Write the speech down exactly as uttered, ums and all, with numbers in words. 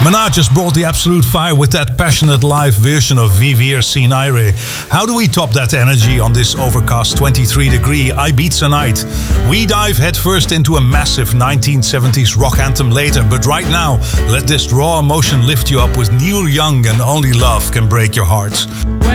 Manat just brought the absolute fire with that passionate live version of Vivir Sin Aire. How do we top that energy on this overcast twenty-three degree Ibiza night? We dive headfirst into a massive nineteen seventies rock anthem later, but right now, let this raw emotion lift you up with Neil Young and Only Love Can Break Your Heart.